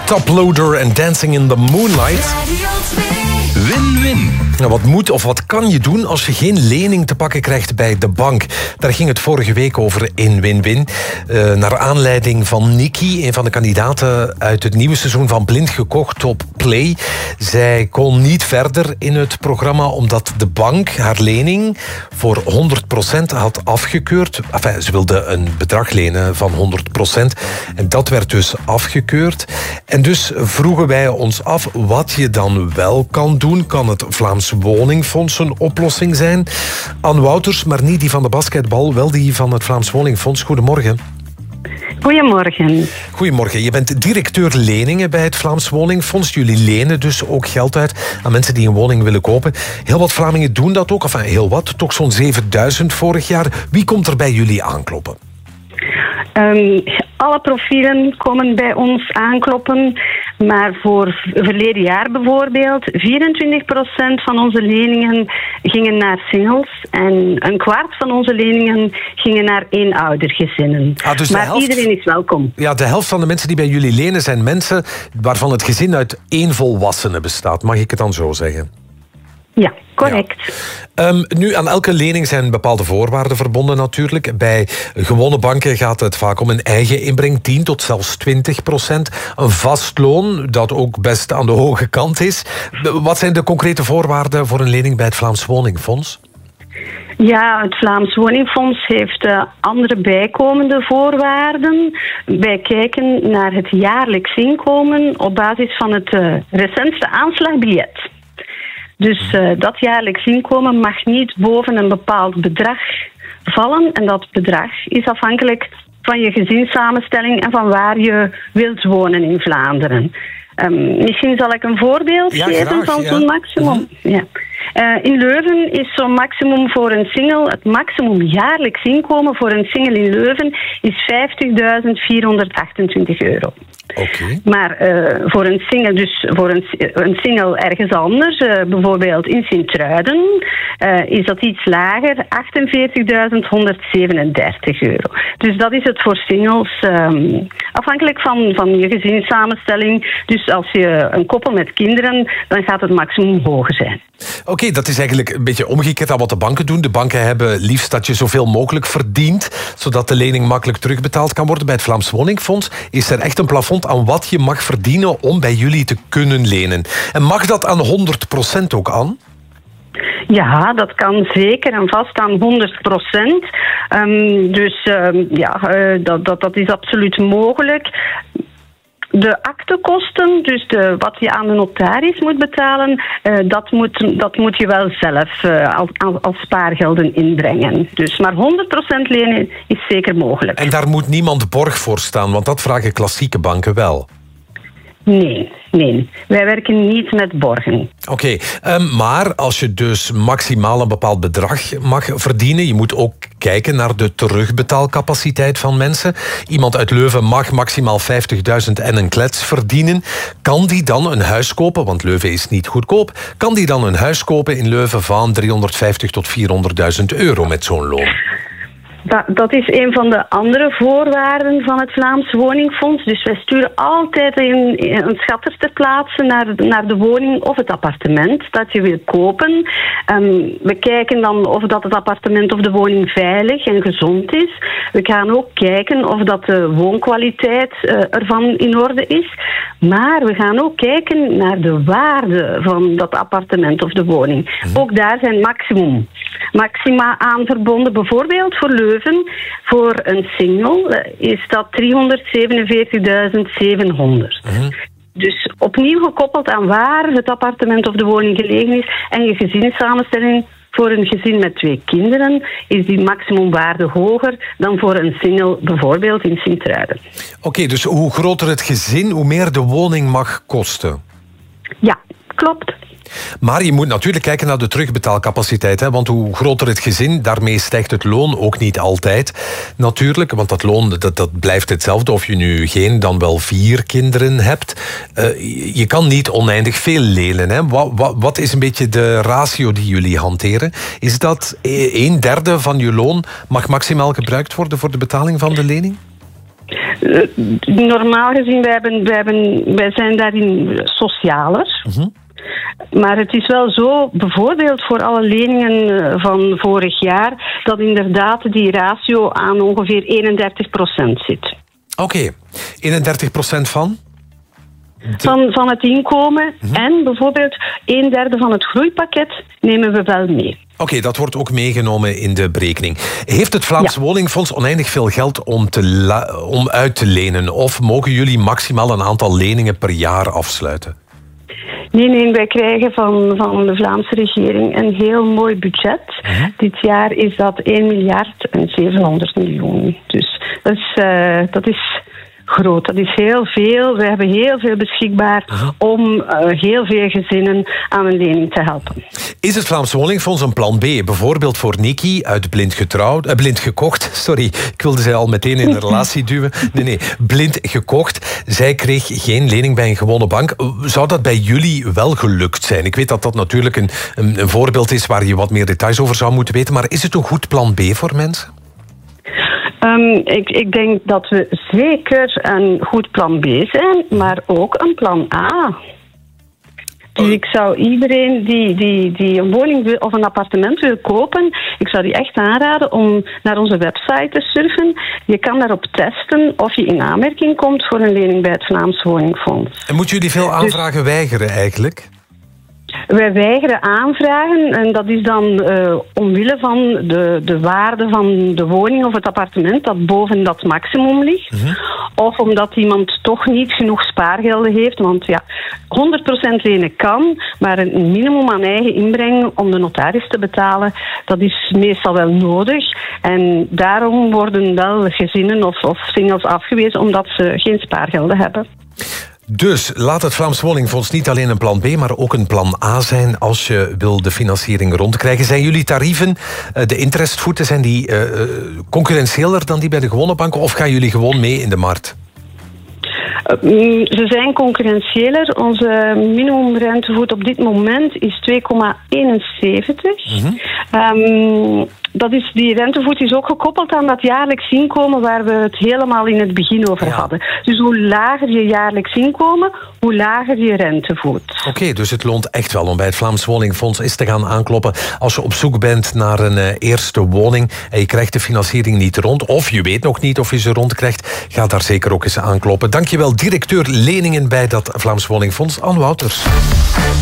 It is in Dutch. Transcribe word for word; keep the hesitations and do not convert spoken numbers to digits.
Toploader en Dancing in the Moonlight. Win-win. Nou, wat moet of wat kan je doen als je geen lening te pakken krijgt bij de bank? Daar ging het vorige week over in Win-win. Uh, naar aanleiding van Nikki, een van de kandidaten uit het nieuwe seizoen van Blind Gekocht op Play. Zij kon niet verder in het programma omdat de bank haar lening voor honderd procent had afgekeurd. Enfin, ze wilde een bedrag lenen van honderd procent. En dat werd dus afgekeurd. En dus vroegen wij ons af wat je dan wel kan doen. Kan het Vlaams Woningfonds een oplossing zijn? Anne Wouters, maar niet die van de basketbal, wel die van het Vlaams Woningfonds. Goedemorgen. Goedemorgen. Goedemorgen. Je bent directeur leningen bij het Vlaams Woningfonds. Jullie lenen dus ook geld uit aan mensen die een woning willen kopen. Heel wat Vlamingen doen dat ook. Enfin, heel wat. Toch zo'n zevenduizend vorig jaar. Wie komt er bij jullie aankloppen? Um, alle profielen komen bij ons aankloppen. Maar voor verleden jaar bijvoorbeeld, vierentwintig procent van onze leningen gingen naar singles en een kwart van onze leningen gingen naar eenoudergezinnen. Ah, dus maar helft, iedereen is welkom. Ja, de helft van de mensen die bij jullie lenen zijn mensen waarvan het gezin uit één volwassene bestaat. Mag ik het dan zo zeggen? Ja, correct. Ja. Um, nu, aan elke lening zijn bepaalde voorwaarden verbonden natuurlijk. Bij gewone banken gaat het vaak om een eigen inbreng, tien tot zelfs twintig procent. Een vast loon, dat ook best aan de hoge kant is. Wat zijn de concrete voorwaarden voor een lening bij het Vlaams Woningfonds? Ja, het Vlaams Woningfonds heeft uh, andere bijkomende voorwaarden. Wij kijken naar het jaarlijks inkomen op basis van het uh, recentste aanslagbiljet. Dus uh, dat jaarlijks inkomen mag niet boven een bepaald bedrag vallen. En dat bedrag is afhankelijk van je gezinssamenstelling en van waar je wilt wonen in Vlaanderen. Um, misschien zal ik een voorbeeld ja, geven graag, van ja. zo'n maximum. Ja. Uh, in Leuven is zo'n maximum voor een single, het maximum jaarlijks inkomen voor een single in Leuven is vijftigduizend vierhonderdachtentwintig euro. Okay. Maar uh, voor een single, dus voor een, een single ergens anders, uh, bijvoorbeeld in Sint-Truiden, uh, is dat iets lager, achtenveertigduizend honderdzevenendertig euro. Dus dat is het voor singles, um, afhankelijk van, van je gezinssamenstelling. Dus als je een koppel met kinderen, dan gaat het maximum hoger zijn. Oké, okay, dat is eigenlijk een beetje omgekeerd aan wat de banken doen. De banken hebben liefst dat je zoveel mogelijk verdient, zodat de lening makkelijk terugbetaald kan worden. Bij het Vlaams Woningfonds is er echt een plafond aan wat je mag verdienen om bij jullie te kunnen lenen. En mag dat aan honderd procent ook aan? Ja, dat kan zeker en vast aan honderd procent. Um, dus um, ja, uh, dat, dat, dat is absoluut mogelijk. De aktekosten, dus de, wat je aan de notaris moet betalen, uh, dat, moet, dat moet je wel zelf uh, als, als spaargelden inbrengen. Dus maar honderd procent lenen is zeker mogelijk. En daar moet niemand borg voor staan, want dat vragen klassieke banken wel. Nee, nee. Wij werken niet met borgen. Oké, okay, um, maar als je dus maximaal een bepaald bedrag mag verdienen, je moet ook kijken naar de terugbetaalcapaciteit van mensen. Iemand uit Leuven mag maximaal vijftigduizend en een klets verdienen. Kan die dan een huis kopen, want Leuven is niet goedkoop, kan die dan een huis kopen in Leuven van driehonderdvijftig tot vierhonderdduizend euro met zo'n loon? Dat, dat is een van de andere voorwaarden van het Vlaams Woningfonds. Dus wij sturen altijd een, een schatter ter plaatse naar, naar de woning of het appartement dat je wil kopen. Um, we kijken dan of dat het appartement of de woning veilig en gezond is. We gaan ook kijken of dat de woonkwaliteit uh, ervan in orde is. Maar we gaan ook kijken naar de waarde van dat appartement of de woning. Ook daar zijn maximum, maxima aan verbonden. Bijvoorbeeld voor Leuven. Voor een single is dat driehonderdzevenenveertigduizend zevenhonderd. Uh-huh. Dus opnieuw gekoppeld aan waar het appartement of de woning gelegen is en je gezinssamenstelling. Voor een gezin met twee kinderen is die maximumwaarde hoger dan voor een single, bijvoorbeeld in Sint-Truiden. Oké, okay, dus hoe groter het gezin, hoe meer de woning mag kosten? Ja, klopt. Maar je moet natuurlijk kijken naar de terugbetaalcapaciteit. Hè? Want hoe groter het gezin, daarmee stijgt het loon ook niet altijd. Natuurlijk, want dat loon dat, dat blijft hetzelfde. Of je nu geen, dan wel vier kinderen hebt. Uh, je kan niet oneindig veel lenen. Hè? Wat, wat, wat is een beetje de ratio die jullie hanteren? Is dat een derde van je loon mag maximaal gebruikt worden voor de betaling van de lening? Uh, normaal gezien, wij, hebben, wij, hebben, wij zijn daarin socialer. Mm-hmm. Maar het is wel zo, bijvoorbeeld voor alle leningen van vorig jaar, dat inderdaad die ratio aan ongeveer eenendertig procent zit. Oké, okay. eenendertig procent van? De... Van, van het inkomen. Mm-hmm. En bijvoorbeeld een derde van het groeipakket nemen we wel mee. Oké, okay, dat wordt ook meegenomen in de berekening. Heeft het Vlaams ja. Woningfonds oneindig veel geld om, te la- om uit te lenen? Of mogen jullie maximaal een aantal leningen per jaar afsluiten? Nee, nee, wij krijgen van, van de Vlaamse regering een heel mooi budget. Mm-hmm. Dit jaar is dat één miljard en zevenhonderd miljoen. Dus dat is... Uh, dat is groot. Dat is heel veel. We hebben heel veel beschikbaar uh-huh. om uh, heel veel gezinnen aan een lening te helpen. Is het Vlaams Woningfonds een plan B? Bijvoorbeeld voor Nikki uit Blind getrouwd, uh, Blind gekocht. Sorry, ik wilde zij al meteen in een relatie duwen. Nee, nee, Blind gekocht. Zij kreeg geen lening bij een gewone bank. Zou dat bij jullie wel gelukt zijn? Ik weet dat dat natuurlijk een, een, een voorbeeld is waar je wat meer details over zou moeten weten. Maar is het een goed plan B voor mensen? Um, ik, ik denk dat we zeker een goed plan B zijn, maar ook een plan A. Dus ik zou iedereen die, die, die een woning wil, of een appartement wil kopen, ik zou die echt aanraden om naar onze website te surfen. Je kan daarop testen of je in aanmerking komt voor een lening bij het Vlaams Woningfonds. En moeten jullie veel aanvragen dus weigeren eigenlijk? Wij weigeren aanvragen en dat is dan uh, omwille van de, de waarde van de woning of het appartement dat boven dat maximum ligt. Mm-hmm. Of omdat iemand toch niet genoeg spaargelden heeft. Want ja, honderd procent lenen kan, maar een minimum aan eigen inbreng om de notaris te betalen, dat is meestal wel nodig. En daarom worden wel gezinnen of, of singles afgewezen omdat ze geen spaargelden hebben. Dus laat het Vlaams Woningfonds niet alleen een plan B, maar ook een plan A zijn als je wil de financiering rondkrijgen. Zijn jullie tarieven, de interestvoeten, zijn die uh, concurrentieeler dan die bij de gewone banken of gaan jullie gewoon mee in de markt? Uh, ze zijn concurrentieeler. Onze minimumrentevoet op dit moment is twee komma eenenzeventig. Mm-hmm. Um, dat is, die rentevoet is ook gekoppeld aan dat jaarlijks inkomen waar we het helemaal in het begin over ja. hadden. Dus hoe lager je jaarlijks inkomen, hoe lager je rentevoet. Oké, okay, dus het loont echt wel om bij het Vlaams Woningfonds eens te gaan aankloppen als je op zoek bent naar een uh, eerste woning en je krijgt de financiering niet rond, of je weet nog niet of je ze rondkrijgt, ga daar zeker ook eens aankloppen. Dankjewel, directeur leningen bij dat Vlaams Woningfonds, Anne Wouters.